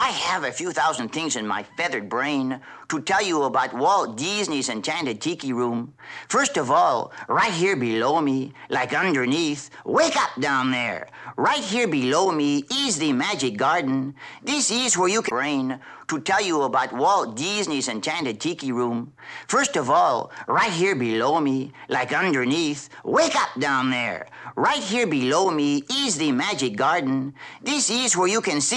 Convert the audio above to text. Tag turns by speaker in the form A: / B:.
A: have a few thousand things in my feathered brain to tell you about Walt Disney's Enchanted Tiki Room. First of all, right here below me, like underneath, wake up down there. Right here below me is the Magic Garden. This is where you can brain to tell you about Walt Disney's Enchanted Tiki Room. First of all, right here below me, like underneath, wake up down there. Right here below me is the Magic Garden. This is where you can see